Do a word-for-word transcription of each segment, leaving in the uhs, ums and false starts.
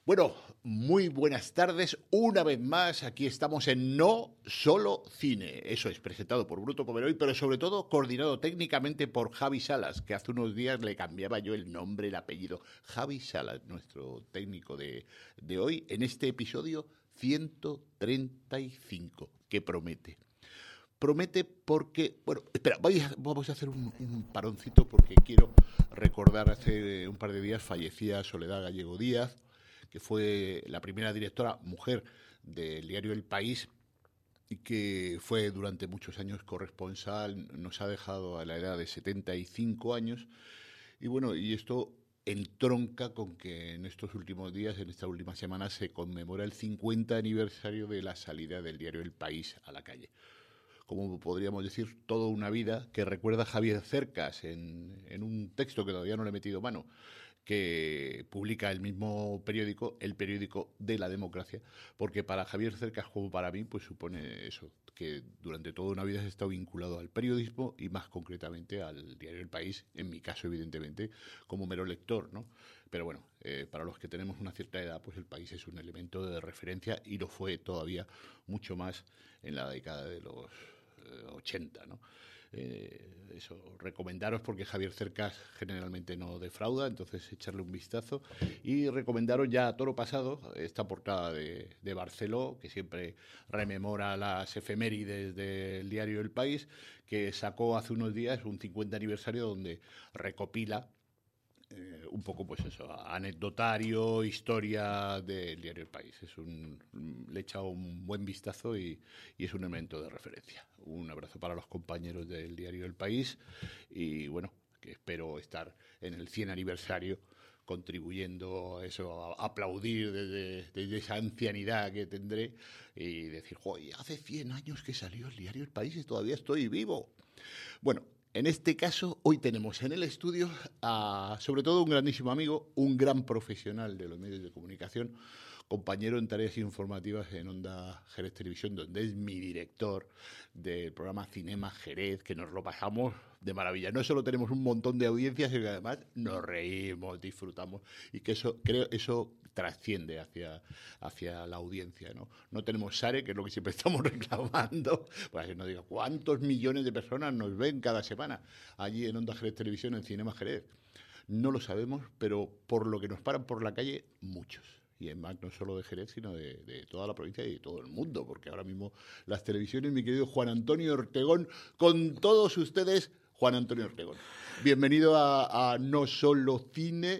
Bueno, muy buenas tardes. Una vez más, aquí estamos en No Solo Cine. Eso es, presentado por Bruto Pomeroy, pero sobre todo coordinado técnicamente por Javi Salas, que hace unos días le cambiaba yo el nombre, el apellido. Javi Salas, nuestro técnico de, de hoy, en este episodio ciento treinta y cinco, que promete. Promete porque, bueno, espera, vamos a hacer un, un paroncito porque quiero recordar, hace un par de días fallecía Soledad Gallego Díaz, que fue la primera directora mujer del diario El País y que fue durante muchos años corresponsal. Nos ha dejado a la edad de setenta y cinco años y bueno, y esto entronca con que en estos últimos días, en esta última semana, se conmemora el cincuenta aniversario de la salida del diario El País a la calle. Como podríamos decir, toda una vida que recuerda a Javier Cercas en, en un texto que todavía no le he metido mano, que publica el mismo periódico, el periódico de la democracia, porque para Javier Cercas, como para mí, pues supone eso, que durante toda una vida se ha estado vinculado al periodismo y más concretamente al diario El País, en mi caso, evidentemente, como mero lector, ¿no? Pero bueno, eh, para los que tenemos una cierta edad, pues El País es un elemento de referencia y lo fue todavía mucho más en la década de los eh, ochenta, ¿no? Eh, eso, recomendaros, porque Javier Cercas generalmente no defrauda, entonces echarle un vistazo y recomendaros ya a toro pasado esta portada de, de Barceló, que siempre rememora las efemérides del diario El País, que sacó hace unos días un cincuenta aniversario donde recopila Eh, un poco, pues eso, anecdotario, historia del diario El País. Es un, le he echado un buen vistazo y, y es un elemento de referencia. Un abrazo para los compañeros del diario El País y bueno, que espero estar en el cien aniversario contribuyendo a eso, a aplaudir desde, desde esa ancianidad que tendré y decir, joder, hace cien años que salió el diario El País y todavía estoy vivo. Bueno, en este caso, hoy tenemos en el estudio a, sobre todo, un grandísimo amigo, un gran profesional de los medios de comunicación, compañero en tareas informativas en Onda Jerez Televisión, donde es mi director del programa Cinema Jerez, que nos lo pasamos de maravilla. No solo tenemos un montón de audiencias, sino que además nos reímos, disfrutamos, y que eso, creo, eso trasciende hacia, hacia la audiencia, ¿no? No tenemos S A R E, que es lo que siempre estamos reclamando, para que nos diga cuántos millones de personas nos ven cada semana allí en Onda Jerez Televisión, en Cinema Jerez. No lo sabemos, pero por lo que nos paran por la calle, muchos. Y además no solo de Jerez, sino de, de toda la provincia y de todo el mundo, porque ahora mismo las televisiones, mi querido Juan Antonio Ortegón, con todos ustedes, Juan Antonio Ortegón. Bienvenido a, a No Solo Cine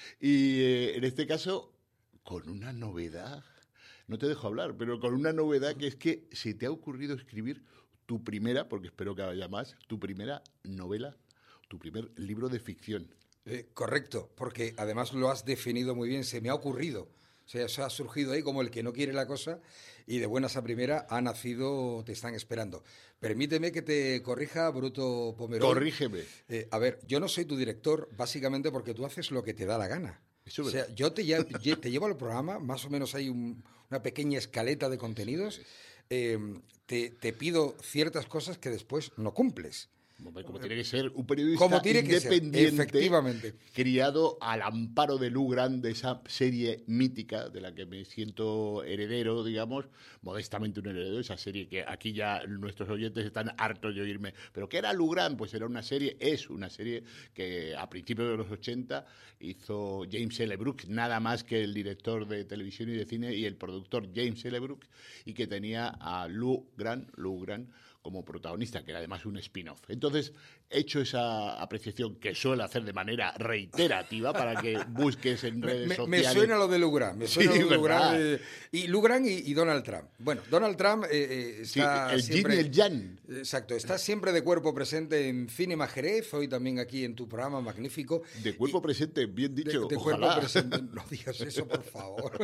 y eh, en este caso con una novedad, no te dejo hablar, pero con una novedad que es que se te ha ocurrido escribir tu primera, porque espero que haya más, tu primera novela, tu primer libro de ficción. Eh, correcto, porque además lo has definido muy bien, se me ha ocurrido. O sea, eso ha surgido ahí como el que no quiere la cosa y de buenas a primera ha nacido, te están esperando. Permíteme que te corrija, Bruto Pomeroy. Corrígeme. Eh, a ver, yo no soy tu director básicamente porque tú haces lo que te da la gana. Eso o sea, yo te, lle te llevo al programa, más o menos hay un, una pequeña escaleta de contenidos, eh, te, te pido ciertas cosas que después no cumples. Como tiene que ser un periodista Como tiene que independiente, ser, efectivamente, criado al amparo de Lou Grant, de esa serie mítica de la que me siento heredero, digamos, modestamente un heredero, esa serie que aquí ya nuestros oyentes están hartos de oírme. ¿Pero qué era Lou Grant? Pues era una serie, es una serie que a principios de los ochenta hizo James L. Brooks, nada más que el director de televisión y de cine y el productor James L. Brooks, y que tenía a Lou Grant, Lou Grant como protagonista, que era además un spin-off. Entonces, he hecho esa apreciación que suelo hacer de manera reiterativa para que busques en redes me, sociales. Me suena lo de Lou Grant, me suena sí, lo de Lou Grant, eh, y Lou Grant y, y Donald Trump. Bueno, Donald Trump eh, eh, está sí, el siempre... Yin y el Yang. Exacto, está siempre de cuerpo presente en Cinema Jerez, hoy también aquí en tu programa magnífico. De cuerpo y, presente, bien dicho, de, de ojalá. cuerpo presente, no digas eso, por favor.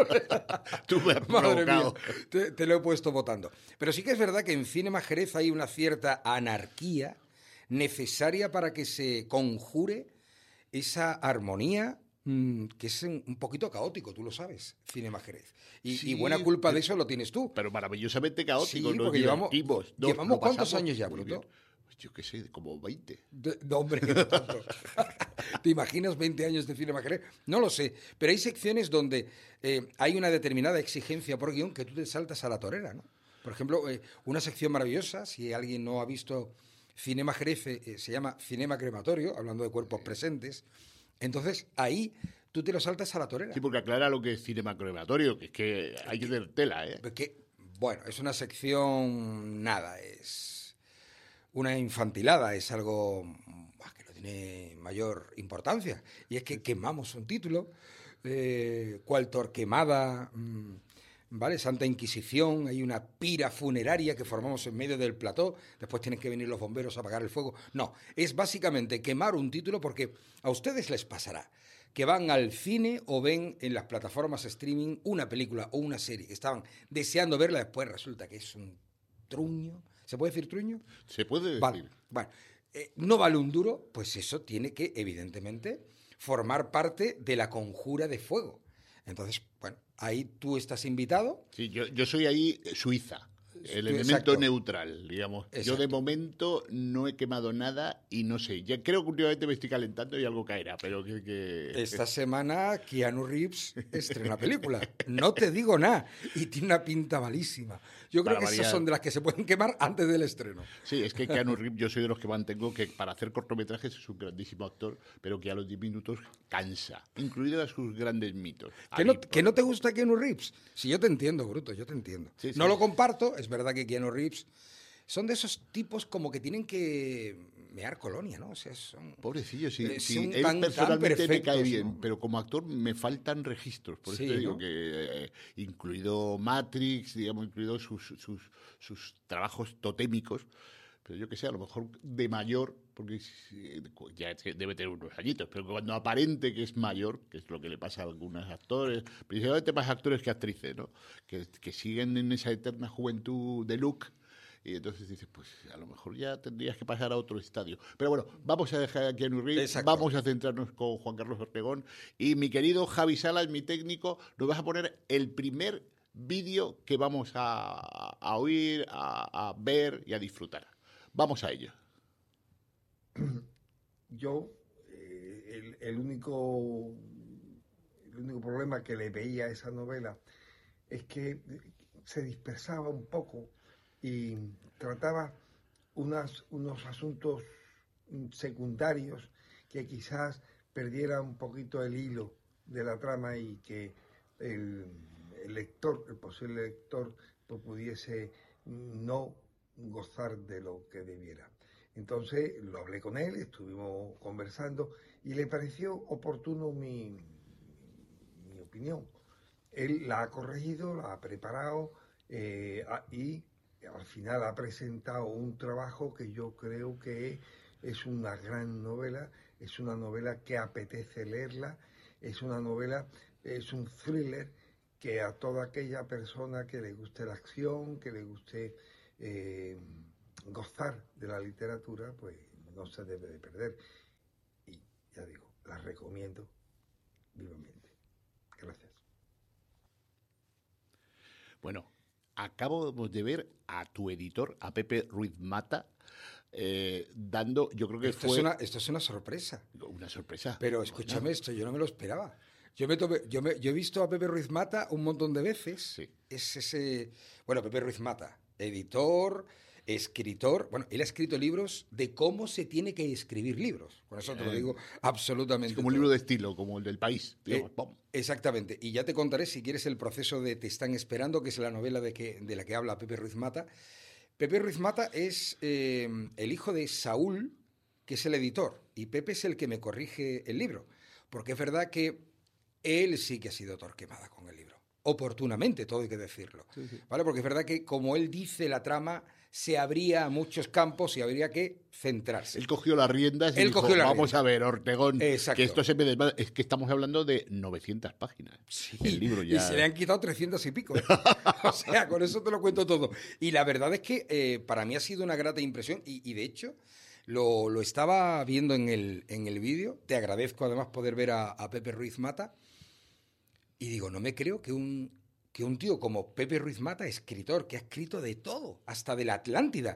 Tú me has Madre provocado. mía, te, te lo he puesto votando. Pero sí que es verdad que en Cinema Jerez hay una cierta anarquía necesaria para que se conjure esa armonía mmm, que es un, un poquito caótico, tú lo sabes, Cinema Jerez. Y, sí, y buena culpa pero, de eso lo tienes tú. Pero maravillosamente caótico. Sí, nos porque llevamos, dos, llevamos ¿cuántos años ya, muy Bruto? bien. Yo qué sé, como veinte. De, no, hombre, que no tanto. ¿Te imaginas veinte años de Cinema Jerez? No lo sé, pero hay secciones donde eh, hay una determinada exigencia por guión que tú te saltas a la torera, ¿no? Por ejemplo, eh, una sección maravillosa, si alguien no ha visto Cinema Jerez, eh, se llama Cinema Crematorio, hablando de cuerpos presentes. Entonces, ahí tú te lo saltas a la torera. Sí, porque aclara lo que es cinema crematorio, que es que hay que tener tela, ¿eh? Que, bueno, es una sección, nada, es una infantilada, es algo bah, que no tiene mayor importancia. Y es que quemamos un título, eh, cual Torquemada, mmm, ¿vale? Santa Inquisición, hay una pira funeraria que formamos en medio del plató, después tienen que venir los bomberos a apagar el fuego. No, es básicamente quemar un título porque a ustedes les pasará que van al cine o ven en las plataformas streaming una película o una serie que estaban deseando verla, después resulta que es un truño. ¿Se puede decir truño? Se puede decir. Vale. Bueno, eh, no vale un duro, pues eso tiene que, evidentemente, formar parte de la conjura de fuego. Entonces, bueno, ahí tú estás invitado. Sí, yo, yo soy ahí Suiza. El elemento Exacto. neutral, digamos. Exacto. Yo de momento no he quemado nada y no sé. Ya creo que últimamente me estoy calentando y algo caerá, pero que... que... Esta semana Keanu Reeves estrena película. No te digo nada. Y tiene una pinta malísima. Yo creo Para que variar. esas son de las que se pueden quemar antes del estreno. Sí, es que Keanu Reeves, yo soy de los que mantengo que para hacer cortometrajes es un grandísimo actor, pero que a los diez minutos cansa, incluidos sus grandes mitos. ¿Que no, ¿Que no te gusta Keanu Reeves? Sí, yo te entiendo, Bruto, yo te entiendo. Sí, sí. No lo comparto, es verdad que Keanu Reeves son de esos tipos como que tienen que mear colonia, ¿no? O sea, son... Pobrecillo, sí. eh, sí. son Él tan- tan personalmente me perfectos, cae bien, ¿no? pero como actor me faltan registros. Por eso Sí, te digo ¿no? que, eh, incluido Matrix, digamos, incluido sus, sus, sus trabajos totémicos, pero yo que sé, a lo mejor de mayor, porque sí, ya debe tener unos añitos, pero cuando aparente que es mayor, que es lo que le pasa a algunos actores, principalmente más actores que actrices, ¿no? Que, que siguen en esa eterna juventud de look. Y entonces dices, pues a lo mejor ya tendrías que pasar a otro estadio. Pero bueno, vamos a dejar a Keanu Reeves, Exacto. vamos a centrarnos con Juan Carlos Ortegón. Y mi querido Javi Salas, mi técnico, nos vas a poner el primer vídeo que vamos a, a oír, a, a ver y a disfrutar. Vamos a ello. Yo, eh, el, el único el único problema que le veía a esa novela es que se dispersaba un poco y trataba unas, unos asuntos secundarios que quizás perdiera un poquito el hilo de la trama y que el, el lector, el posible lector, pues pudiese no gozar de lo que debiera. Entonces lo hablé con él, estuvimos conversando y le pareció oportuno mi, mi opinión. Él la ha corregido, la ha preparado eh, y al final ha presentado un trabajo que yo creo que es una gran novela, es una novela que apetece leerla, es una novela, es un thriller que a toda aquella persona que le guste la acción, que le guste eh, gozar de la literatura, pues no se debe de perder. Y ya digo, la recomiendo vivamente. Gracias. Bueno, acabo de ver a tu editor, a Pepe Ruiz Mata, eh, dando, yo creo que Esto, fue es una, esto es una sorpresa. una sorpresa. Pero escúchame Bueno, esto, yo no me lo esperaba. Yo, me tomé- yo, me- yo he visto a Pepe Ruiz Mata un montón de veces. Sí. Es ese... Bueno, Pepe Ruiz Mata, editor, escritor. Bueno, él ha escrito libros de cómo se tiene que escribir libros. Con eso te lo Bien. digo absolutamente. es como un todo. libro de estilo, como el del País. Digamos, Eh, ¡pum! Exactamente. Y ya te contaré, si quieres, el proceso de Te están esperando, que es la novela de, que, de la que habla Pepe Ruiz Mata. Pepe Ruiz Mata es eh, el hijo de Saúl, que es el editor, y Pepe es el que me corrige el libro. Porque es verdad que él sí que ha sido Torquemada con el libro. Oportunamente, todo hay que decirlo. Sí, sí. ¿Vale? Porque es verdad que, como él dice, la trama se abría a muchos campos y habría que centrarse. Él cogió las riendas y Él dijo, cogió las vamos riendas. a ver, Ortegón, Exacto. que esto se me desmadra". Es que estamos hablando de novecientas páginas. Sí, El libro ya... Y se le han quitado trescientos y pico. ¿eh? O sea, con eso te lo cuento todo. Y la verdad es que eh, para mí ha sido una grata impresión y, y de hecho lo, lo estaba viendo en el, en el vídeo. Te agradezco además poder ver a, a Pepe Ruiz Mata. Y digo, no me creo que un, que un tío como Pepe Ruiz Mata, escritor, que ha escrito de todo, hasta de la Atlántida,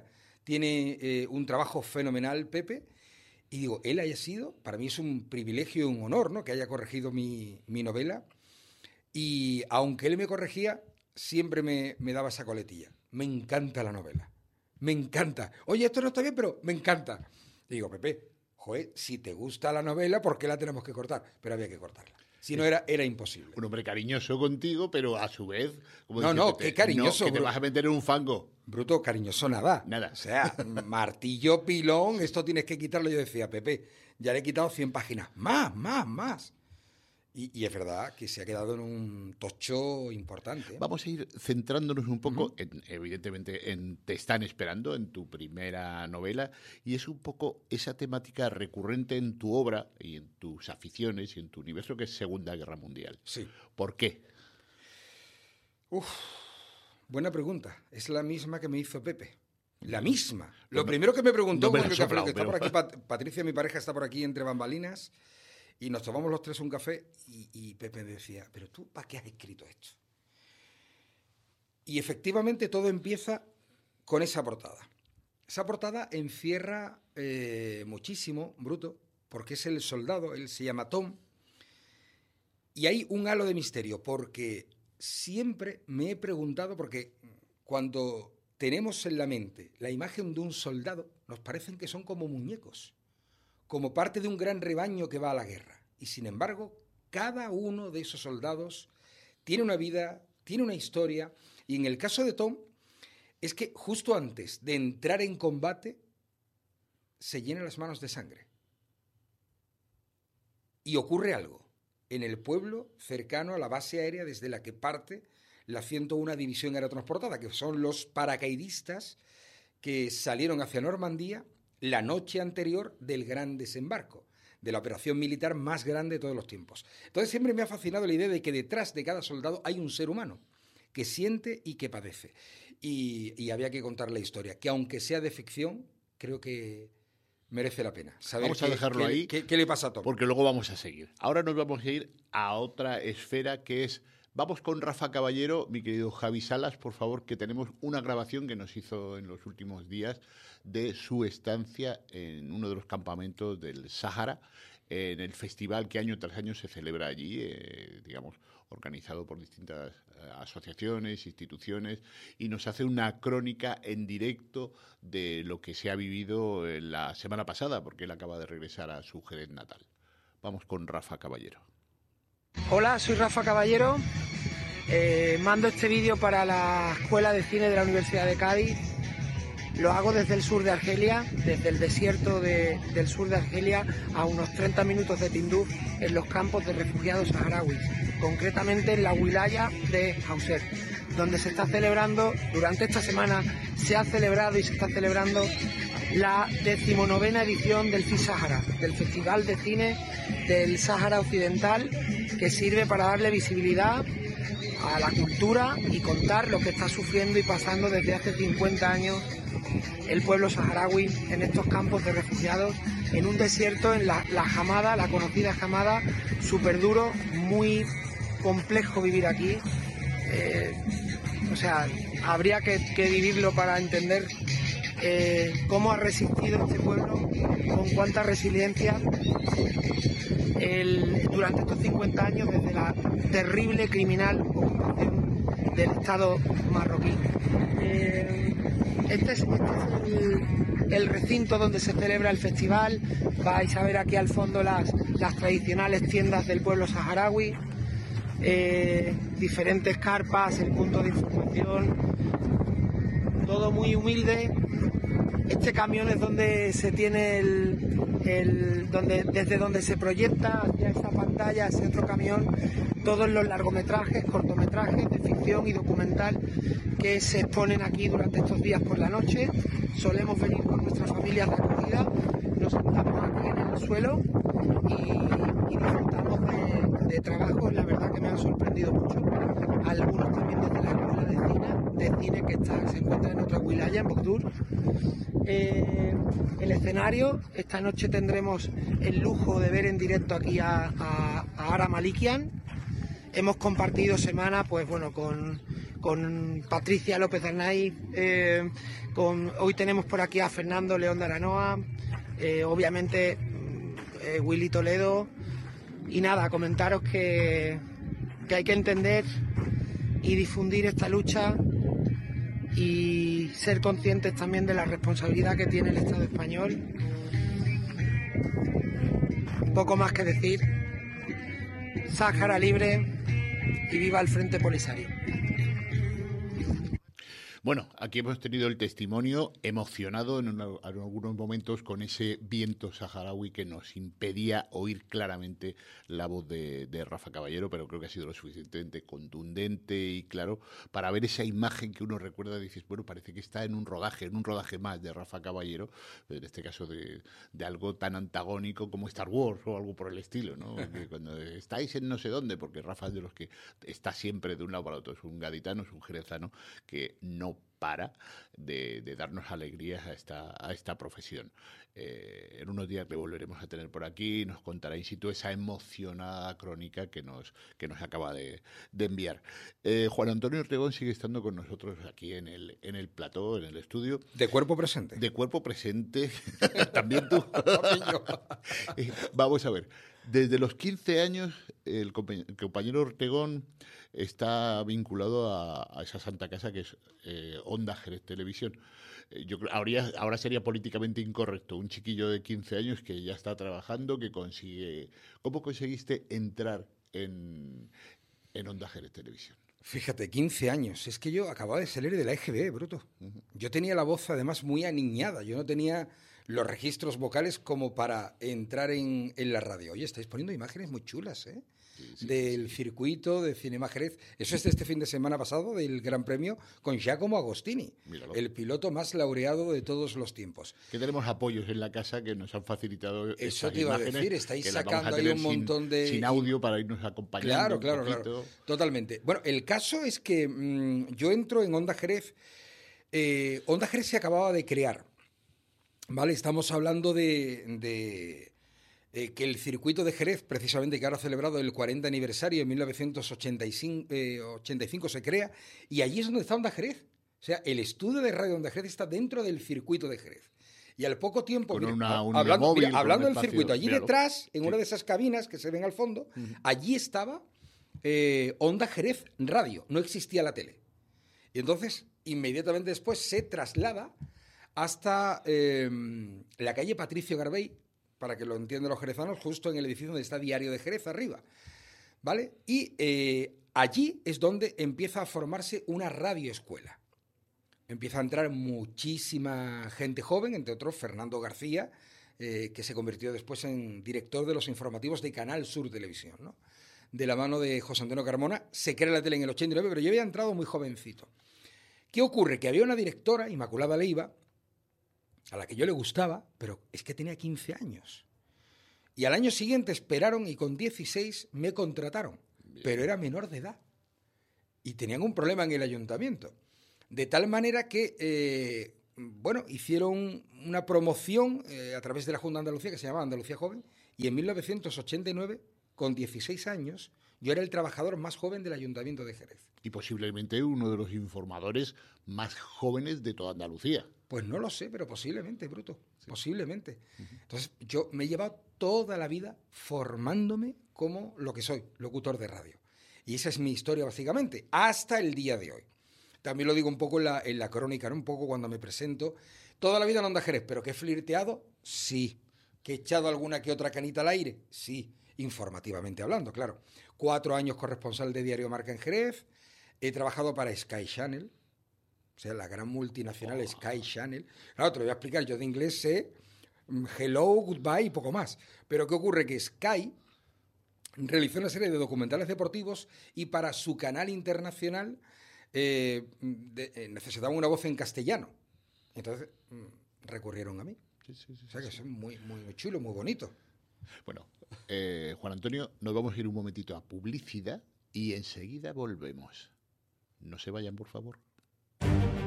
tiene eh, un trabajo fenomenal, Pepe, y digo, él haya sido, para mí es un privilegio y un honor, ¿no?, que haya corregido mi, mi novela, y aunque él me corregía, siempre me, me daba esa coletilla. Me encanta la novela, me encanta. Oye, esto no está bien, pero me encanta. Y digo, Pepe, joder, si te gusta la novela, ¿por qué la tenemos que cortar? Pero había que cortarla. Si no, era, era imposible. Un hombre cariñoso contigo, pero a su vez... Como no, no, qué cariñoso. No, que te vas a meter en un fango. Bruto, cariñoso nada. Nada. O sea, martillo, pilón, esto tienes que quitarlo. Yo decía, Pepe, ya le he quitado cien páginas. Más, más, más. Y, y es verdad que se ha quedado en un tocho importante. Vamos a ir centrándonos un poco, Uh-huh. en, evidentemente, en Te están esperando, en tu primera novela, y es un poco esa temática recurrente en tu obra y en tus aficiones y en tu universo, que es Segunda Guerra Mundial. Sí. ¿Por qué? Uf, buena pregunta. Es la misma que me hizo Pepe. La misma. Lo No, primero que me preguntó, no me la porque has soplado, que está pero- por aquí, Pat- Patricia, mi pareja, está por aquí entre bambalinas, y nos tomamos los tres un café, y, y Pepe decía, ¿pero tú para qué has escrito esto? Y efectivamente todo empieza con esa portada. Esa portada encierra eh, muchísimo, Bruto, porque es el soldado, él se llama Tom, y hay un halo de misterio, porque siempre me he preguntado, porque cuando tenemos en la mente la imagen de un soldado, nos parecen que son como muñecos, como parte de un gran rebaño que va a la guerra. Y sin embargo, cada uno de esos soldados tiene una vida, tiene una historia, y en el caso de Tom, es que justo antes de entrar en combate, se llenan las manos de sangre. Y ocurre algo en el pueblo cercano a la base aérea desde la que parte la ciento una División Aerotransportada, que son los paracaidistas que salieron hacia Normandía la noche anterior del gran desembarco, de la operación militar más grande de todos los tiempos. Entonces siempre me ha fascinado la idea de que detrás de cada soldado hay un ser humano que siente y que padece. Y, y había que contar la historia, que aunque sea de ficción, creo que merece la pena saber Vamos a qué, dejarlo qué- ahí, qué- qué le pasa a Tom. porque luego vamos a seguir. Ahora nos vamos a ir a otra esfera, que es... Vamos con Rafa Caballero, mi querido Javi Salas, por favor, que tenemos una grabación que nos hizo en los últimos días de su estancia en uno de los campamentos del Sáhara, en el festival que año tras año se celebra allí, eh, digamos, organizado por distintas eh, asociaciones, instituciones, y nos hace una crónica en directo de lo que se ha vivido eh, la semana pasada, porque él acaba de regresar a su Jerez natal. Vamos con Rafa Caballero. Hola, soy Rafa Caballero. Eh, mando este vídeo para la Escuela de Cine de la Universidad de Cádiz. Lo hago desde el sur de Argelia, desde el desierto de- del sur de Argelia, a unos treinta minutos de Tinduf, en los campos de refugiados saharauis, concretamente en la wilaya de Hauser, donde se está celebrando, durante esta semana se ha celebrado y se está celebrando la decimonovena edición del FISAHARA, del Festival de Cine del Sáhara Occidental, que sirve para darle visibilidad a la cultura y contar lo que está sufriendo y pasando desde hace cincuenta años el pueblo saharaui en estos campos de refugiados, en un desierto, en la, la Hamada, la conocida Hamada, súper duro, muy complejo vivir aquí. Eh, o sea, habría que, que vivirlo para entender eh, cómo ha resistido este pueblo, con cuánta resiliencia el- durante estos cincuenta años, desde la terrible criminal ocupación del Estado marroquí. Eh, este es, este es el, el recinto donde se celebra el festival. Vais a ver aquí al fondo las, las tradicionales tiendas del pueblo saharaui, eh, diferentes carpas, el punto de información, todo muy humilde. Este camión es donde se tiene el, el- donde, desde donde se proyecta hacia esa pantalla, ese otro camión, todos los largometrajes, cortometrajes de ficción y documental que se exponen aquí durante estos días por la noche. Solemos venir con nuestras familias de acogida, nos sentamos aquí en el suelo y, y disfrutamos de, de trabajos, la verdad que me han sorprendido mucho. Algunos también desde la escuela de cine, de cine que está, se encuentra en otra wilaya, en Bogdur. Eh, el escenario, esta noche tendremos el lujo de ver en directo aquí a, a, a Ara Malikian. Hemos compartido semana, pues bueno, con, con Patricia López Arnaiz, eh, con, hoy tenemos por aquí a Fernando León de Aranoa, eh, obviamente eh, Willy Toledo, y nada, comentaros que, que hay que entender y difundir esta lucha y ser conscientes también de la responsabilidad que tiene el Estado español. Poco más que decir. Sáhara libre y viva el Frente Polisario. Bueno, aquí hemos tenido el testimonio emocionado en, una, en algunos momentos con ese viento saharaui que nos impedía oír claramente la voz de, de Rafa Caballero, pero creo que ha sido lo suficientemente contundente y claro para ver esa imagen que uno recuerda y dices, bueno, parece que está en un rodaje, en un rodaje más de Rafa Caballero, en este caso de, de algo tan antagónico como Star Wars o algo por el estilo, ¿no? Que cuando estáis en no sé dónde, porque Rafa es de los que está siempre de un lado para otro, es un gaditano, es un jerezano que no para de, de darnos alegrías a esta, a esta profesión. Eh, en unos días le volveremos a tener por aquí y nos contará in situ esa emocionada crónica que nos, que nos acaba de, de enviar. Eh, Juan Antonio Ortegón sigue estando con nosotros aquí en el, en el plató, en el estudio. De cuerpo presente. De cuerpo presente. También tú. eh, vamos a ver. Desde los quince años, el compañero Ortegón está vinculado a, a esa santa casa que es eh, Onda Jerez Televisión. Eh, yo creo, ahora, ahora sería políticamente incorrecto un chiquillo de quince años que ya está trabajando, que consigue... ¿Cómo conseguiste entrar en, en Onda Jerez Televisión? Fíjate, quince años. Es que yo acababa de salir de la E G B, bruto. Uh-huh. Yo tenía la voz además muy aniñada. Yo no tenía los registros vocales como para entrar en, en la radio. Oye, estáis poniendo imágenes muy chulas, ¿eh? Sí, sí, del sí. circuito de Cinema Jerez. Eso es de este fin de semana pasado, del Gran Premio, con Giacomo Agostini, Míralo. El piloto más laureado de todos los tiempos. Que tenemos apoyos en la casa que nos han facilitado eso te iba a decir, estáis sacando ahí un montón sin, de... sin audio para irnos acompañando. Claro, claro, claro. Totalmente. Bueno, el caso es que mmm, yo entro en Onda Jerez. Eh, Onda Jerez se acababa de crear. Vale, estamos hablando de, de eh, que el circuito de Jerez, precisamente que ahora ha celebrado el cuarenta aniversario, en mil novecientos ochenta y cinco se crea, y allí es donde está Onda Jerez. O sea, el estudio de radio Onda Jerez está dentro del circuito de Jerez. Y al poco tiempo, con mira, una, una hablando, móvil, mira, hablando del espacio, circuito, allí míralo. detrás, en sí. una de esas cabinas que se ven al fondo, uh-huh. allí estaba eh, Onda Jerez Radio, no existía la tele. Y entonces, inmediatamente después, se traslada hasta eh, la calle Patricio Garbey, para que lo entiendan los jerezanos, justo en el edificio donde está Diario de Jerez, arriba, ¿vale? Y eh, allí es donde empieza a formarse una radioescuela. Empieza a entrar muchísima gente joven, entre otros Fernando García, eh, que se convirtió después en director de los informativos de Canal Sur Televisión, ¿no? De la mano de José Antonio Carmona. Se crea la tele en el ochenta y nueve, pero yo había entrado muy jovencito. ¿Qué ocurre? Que había una directora, Inmaculada Leiva, a la que yo le gustaba, pero es que tenía quince años. Y al año siguiente esperaron y con dieciséis me contrataron, Bien. Pero era menor de edad. Y tenían un problema en el ayuntamiento. De tal manera que, eh, bueno, hicieron una promoción eh, a través de la Junta de Andalucía, que se llamaba Andalucía Joven, y en mil novecientos ochenta y nueve, con dieciséis años, yo era el trabajador más joven del Ayuntamiento de Jerez. Y posiblemente uno de los informadores más jóvenes de toda Andalucía. Pues no lo sé, pero posiblemente, bruto, sí. posiblemente. Uh-huh. Entonces, yo me he llevado toda la vida formándome como lo que soy, locutor de radio. Y esa es mi historia, básicamente, hasta el día de hoy. También lo digo un poco en la, en la crónica, ¿no? Un poco cuando me presento. Toda la vida en Onda Jerez, pero que he flirteado, sí. Que he echado alguna que otra canita al aire, sí. Informativamente hablando, claro. Cuatro años corresponsal de Diario Marca en Jerez. He trabajado para Sky Channel, o sea, la gran multinacional oh. Sky Channel. Claro, te lo voy a explicar. Yo de inglés sé hello, goodbye y poco más. Pero ¿qué ocurre? Que Sky realizó una serie de documentales deportivos y para su canal internacional eh, de, eh, necesitaban una voz en castellano. Entonces mm, recurrieron a mí. Sí, sí, sí, o sea, que sí. Son muy, muy chulos, muy bonitos. Bueno, eh, Juan Antonio, nos vamos a ir un momentito a publicidad y enseguida volvemos. No se vayan, por favor.